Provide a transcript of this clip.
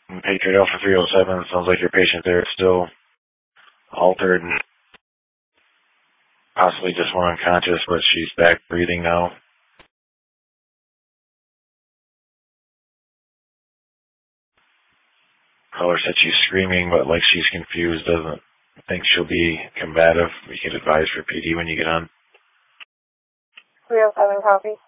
Patriot Alpha 307, sounds like your patient there is still altered and possibly just went unconscious, but she's back breathing now. Caller said she's screaming, but like she's confused, doesn't think she'll be combative. We can advise for PD when you get on. 307 copy.